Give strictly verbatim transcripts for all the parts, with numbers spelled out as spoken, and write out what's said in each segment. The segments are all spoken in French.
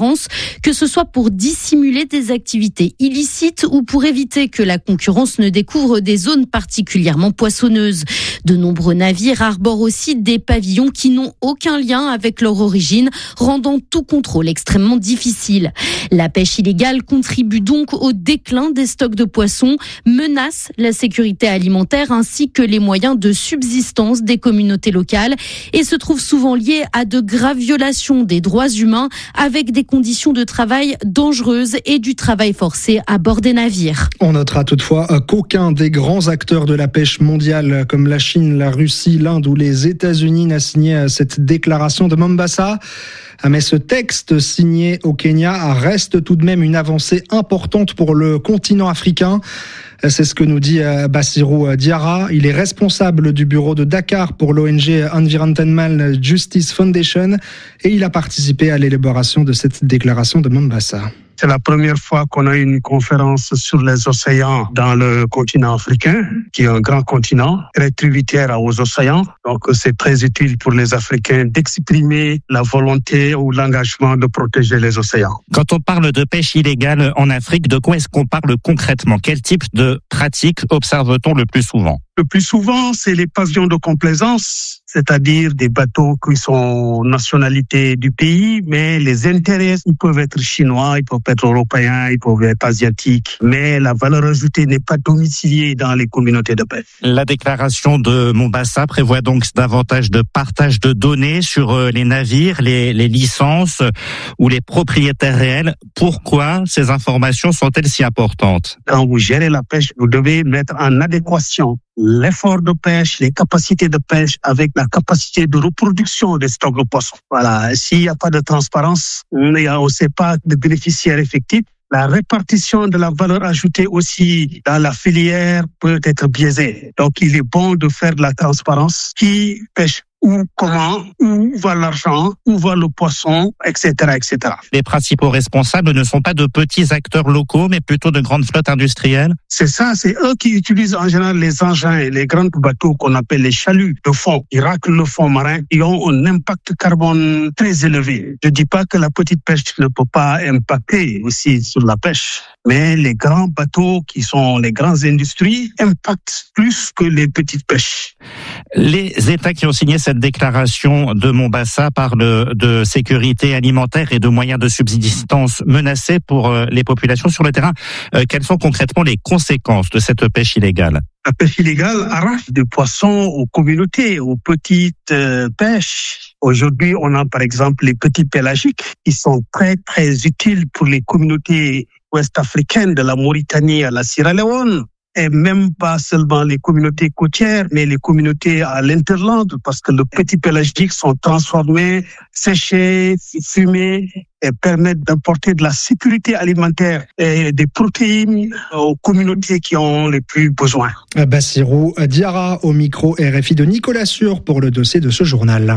apparence, que ce soit pour dissimuler des activités illicites ou pour éviter que la concurrence ne découvre des zones particulièrement poissonneuses. De nombreux navires arborent aussi des pavillons qui n'ont aucun lien avec leur origine, rendant tout contrôle extrêmement difficile. La pêche illégale contribue donc au déclin des stocks de poissons, menace la sécurité alimentaire ainsi que les moyens de subsistance des communautés locales et se trouve souvent liée à de graves violations des droits humains avec des conditions de travail dangereuses et du travail forcé à bord des navires. On notera toutefois qu'aucun des grands acteurs de la pêche mondiale comme la Chine, la Russie, l'Inde ou les États-Unis n'a signé cette déclaration de Mombasa. Mais ce texte signé au Kenya reste tout de même une avancée importante pour le continent africain. C'est ce que nous dit Bassirou Diarra. Il est responsable du bureau de Dakar pour l'O N G Environmental Justice Foundation et il a participé à l'élaboration de cette déclaration de Mombasa. C'est la première fois qu'on a une conférence sur les océans dans le continent africain, qui est un grand continent, très tributaire aux océans. Donc c'est très utile pour les Africains d'exprimer la volonté ou l'engagement de protéger les océans. Quand on parle de pêche illégale en Afrique, de quoi est-ce qu'on parle concrètement ? Quel type de pratiques observe-t-on le plus souvent ? Le plus souvent, c'est les pavillons de complaisance, c'est-à-dire des bateaux qui sont nationalité du pays, mais les intérêts, ils peuvent être chinois, ils peuvent être européens, ils peuvent être asiatiques, mais la valeur ajoutée n'est pas domiciliée dans les communautés de pêche. La déclaration de Mombasa prévoit donc davantage de partage de données sur les navires, les, les licences ou les propriétaires réels. Pourquoi ces informations sont-elles si importantes ? Quand vous gérez la pêche, vous devez mettre en adéquation l'effort de pêche, les capacités de pêche avec la capacité de reproduction des stocks de poissons. Voilà. S'il n'y a pas de transparence, on ne sait pas de bénéficiaires effectifs. La répartition de la valeur ajoutée aussi dans la filière peut être biaisée. Donc, il est bon de faire de la transparence. Qui pêche où, comment, où va l'argent, où va le poisson, et cetera, et cetera. Les principaux responsables ne sont pas de petits acteurs locaux, mais plutôt de grandes flottes industrielles. C'est ça, c'est eux qui utilisent en général les engins et les grands bateaux qu'on appelle les chaluts de fond. Ils raclent le fond marin, ils ont un impact carbone très élevé. Je dis pas que la petite pêche ne peut pas impacter aussi sur la pêche, mais les grands bateaux qui sont les grandes industries impactent plus que les petites pêches. Les États qui ont signé cette déclaration de Mombasa parlent de sécurité alimentaire et de moyens de subsistance menacés pour les populations sur le terrain. Quelles sont concrètement les conséquences de cette pêche illégale ? La pêche illégale arrache des poissons aux communautés, aux petites euh, pêches. Aujourd'hui, on a par exemple les petits pélagiques qui sont très très utiles pour les communautés ouest-africaines de la Mauritanie à la Sierra Leone. Et même pas seulement les communautés côtières, mais les communautés à l'interland, parce que les petits pélagiques sont transformés, séchés, fumés, et permettent d'apporter de la sécurité alimentaire et des protéines aux communautés qui ont les plus besoin. Bassirou Diarra au micro R F I de Nicolas Sûr pour le dossier de ce journal.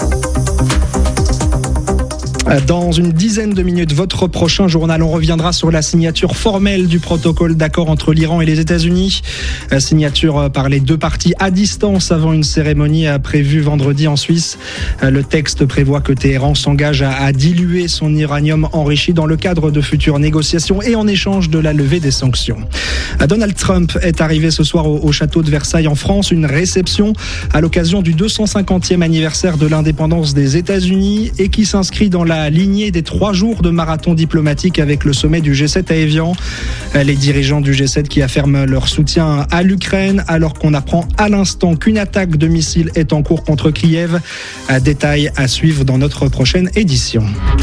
Dans une dizaine de minutes, votre prochain journal, on reviendra sur la signature formelle du protocole d'accord entre l'Iran et les États-Unis. Signature par les deux parties à distance avant une cérémonie prévue vendredi en Suisse. Le texte prévoit que Téhéran s'engage à diluer son uranium enrichi dans le cadre de futures négociations et en échange de la levée des sanctions. Donald Trump est arrivé ce soir au château de Versailles en France. Une réception à l'occasion du deux cent cinquantième anniversaire de l'indépendance des États-Unis et qui s'inscrit dans la la lignée des trois jours de marathon diplomatique avec le sommet du G sept à Évian. Les dirigeants du G sept qui affirment leur soutien à l'Ukraine alors qu'on apprend à l'instant qu'une attaque de missiles est en cours contre Kiev. Détail à suivre dans notre prochaine édition.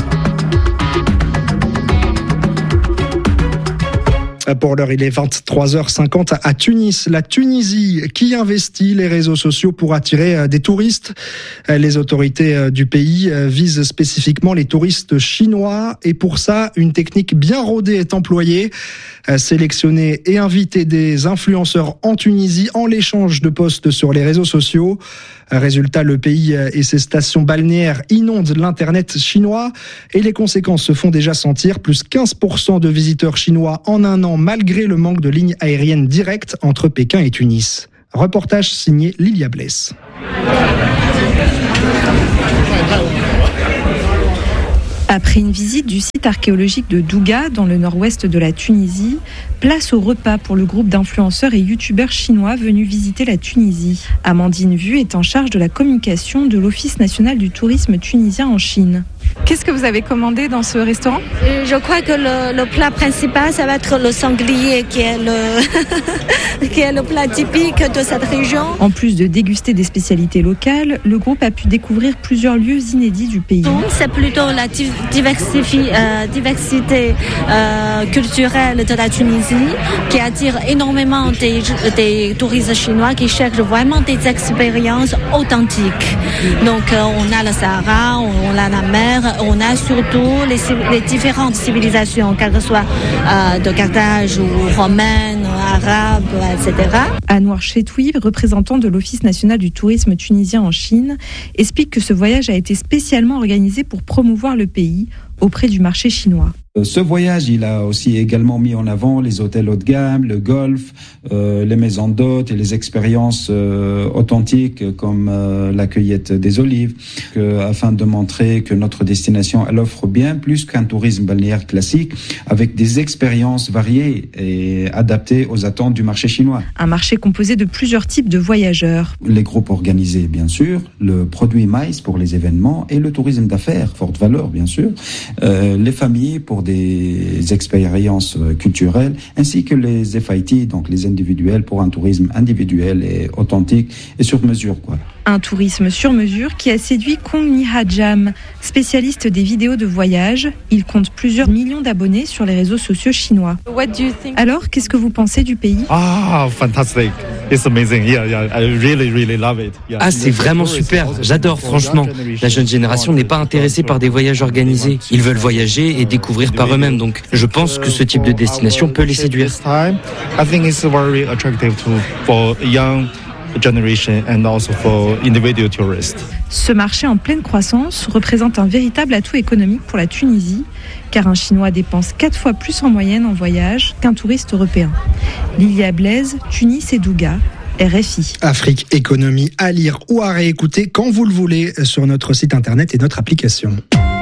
Pour l'heure, il est vingt-trois heures cinquante à Tunis. La Tunisie qui investit les réseaux sociaux pour attirer des touristes. Les autorités du pays visent spécifiquement les touristes chinois et pour ça, une technique bien rodée est employée. Sélectionner et inviter des influenceurs en Tunisie en l'échange de posts sur les réseaux sociaux. Résultat, le pays et ses stations balnéaires inondent l'internet chinois et les conséquences se font déjà sentir. Plus quinze pour cent de visiteurs chinois en un an malgré le manque de lignes aériennes directes entre Pékin et Tunis. Reportage signé Lilia Bless. Après une visite du site archéologique de Douga, dans le nord-ouest de la Tunisie, place au repas pour le groupe d'influenceurs et youtubeurs chinois venus visiter la Tunisie. Amandine Vu est en charge de la communication de l'Office national du tourisme tunisien en Chine. Qu'est-ce que vous avez commandé dans ce restaurant ? Je crois que le, le plat principal, ça va être le sanglier, qui est le, qui est le plat typique de cette région. En plus de déguster des spécialités locales, le groupe a pu découvrir plusieurs lieux inédits du pays. C'est plutôt la diversifi, euh, diversité euh, culturelle de la Tunisie qui attire énormément des, des touristes chinois qui cherchent vraiment des expériences authentiques. Donc euh, on a le Sahara, on a la mer, on a surtout les, les différentes civilisations, qu'elles soient euh, de Carthage ou romaines, arabes, et cetera. Anouar Chetoui, représentant de l'Office national du tourisme tunisien en Chine, explique que ce voyage a été spécialement organisé pour promouvoir le pays auprès du marché chinois. Ce voyage, il a aussi également mis en avant les hôtels haut de gamme, le golf, euh, les maisons d'hôtes et les expériences euh, authentiques comme euh, la cueillette des olives, que, afin de montrer que notre destination, elle offre bien plus qu'un tourisme balnéaire classique, avec des expériences variées et adaptées aux attentes du marché chinois. Un marché composé de plusieurs types de voyageurs. Les groupes organisés, bien sûr, le produit maïs pour les événements et le tourisme d'affaires, forte valeur, bien sûr, euh, les familles pour des expériences culturelles, ainsi que les F I T, donc les individuels, pour un tourisme individuel et authentique et sur mesure, quoi. Un tourisme sur mesure qui a séduit Kong Nihajam, spécialiste des vidéos de voyage. Il compte plusieurs millions d'abonnés sur les réseaux sociaux chinois. Alors, qu'est-ce que vous pensez du pays ? Ah, fantastic. It's amazing. Yeah, yeah. I really, really love it. Yeah. Ah, c'est vraiment super. J'adore, franchement. La jeune génération n'est pas intéressée par des voyages organisés. Ils veulent voyager et découvrir par eux-mêmes. Donc, je pense que ce type de destination peut les séduire. I think it's very attractive to for young generation and also for individual tourists. Ce marché en pleine croissance représente un véritable atout économique pour la Tunisie, car un Chinois dépense quatre fois plus en moyenne en voyage qu'un touriste européen. Lilia Blaise, Tunis et Douga, R F I. Afrique Économie à lire ou à réécouter quand vous le voulez sur notre site internet et notre application.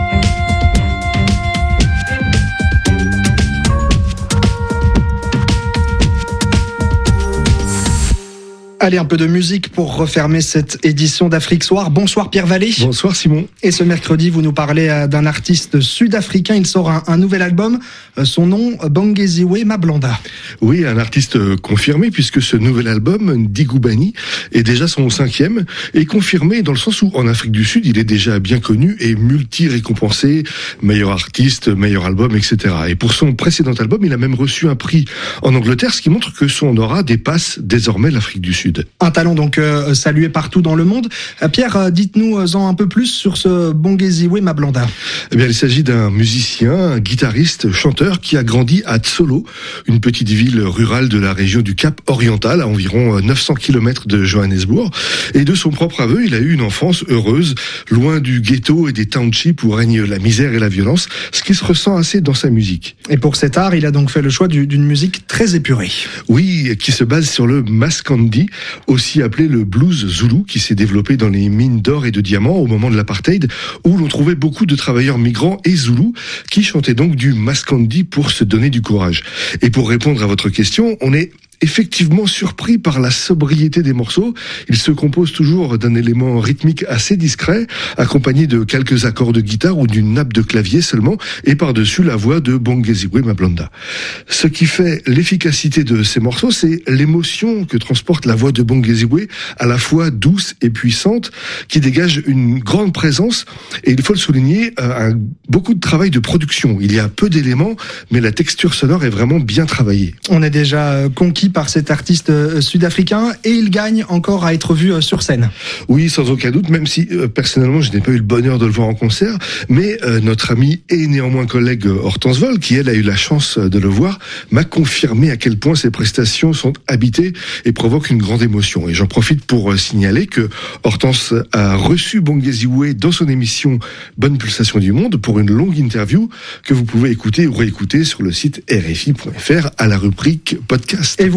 Allez, un peu de musique pour refermer cette édition d'Afrique Soir. Bonsoir Pierre Vallée. Bonsoir Simon. Et ce mercredi, vous nous parlez d'un artiste sud-africain. Il sort un, un nouvel album. Son nom, Bongeziwe Mablanda. Oui, un artiste confirmé puisque ce nouvel album, Ndigubani, est déjà son cinquième et confirmé dans le sens où en Afrique du Sud, il est déjà bien connu et multi-récompensé, meilleur artiste, meilleur album, et cetera. Et pour son précédent album, il a même reçu un prix en Angleterre, ce qui montre que son aura dépasse désormais l'Afrique du Sud. Un talent donc euh, salué partout dans le monde. Euh, Pierre, euh, dites-nous-en un peu plus sur ce Bongeziwe Mablanda. Eh bien, il s'agit d'un musicien, un guitariste, chanteur qui a grandi à Tsolo, une petite ville rurale de la région du Cap Oriental, à environ neuf cents kilomètres de Johannesburg. Et de son propre aveu, il a eu une enfance heureuse, loin du ghetto et des townships où règne la misère et la violence, ce qui se ressent assez dans sa musique. Et pour cet art, il a donc fait le choix du, d'une musique très épurée. Oui, qui se base sur le maskandi, aussi appelé le blues zoulou, qui s'est développé dans les mines d'or et de diamants au moment de l'apartheid, où l'on trouvait beaucoup de travailleurs migrants et zoulous qui chantaient donc du maskandi pour se donner du courage. Et pour répondre à votre question, on est effectivement surpris par la sobriété des morceaux. Il se compose toujours d'un élément rythmique assez discret, accompagné de quelques accords de guitare ou d'une nappe de clavier seulement, et par-dessus la voix de Bongeziwe Mablanda. Ce qui fait l'efficacité de ces morceaux, c'est l'émotion que transporte la voix de Bongeziwe, à la fois douce et puissante, qui dégage une grande présence, et il faut le souligner, un, beaucoup de travail de production. Il y a peu d'éléments, mais la texture sonore est vraiment bien travaillée. On est déjà conquis par cet artiste sud-africain et il gagne encore à être vu sur scène. Oui, sans aucun doute, même si euh, personnellement je n'ai pas eu le bonheur de le voir en concert, mais euh, notre ami et néanmoins collègue Hortense Vol, qui elle a eu la chance de le voir, m'a confirmé à quel point ses prestations sont habitées et provoquent une grande émotion. Et j'en profite pour euh, signaler que Hortense a reçu Bongeziwe dans son émission Bonne Pulsation du Monde pour une longue interview que vous pouvez écouter ou réécouter sur le site R F I point F R à la rubrique podcast. Et vous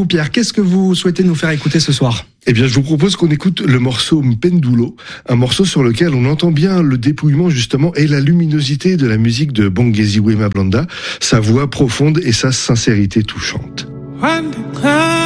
vous, Pierre. Qu'est-ce que vous souhaitez nous faire écouter ce soir ? Eh bien, je vous propose qu'on écoute le morceau Mpendulo, un morceau sur lequel on entend bien le dépouillement, justement, et la luminosité de la musique de Bongeziwe Mabanda, sa voix profonde et sa sincérité touchante. When the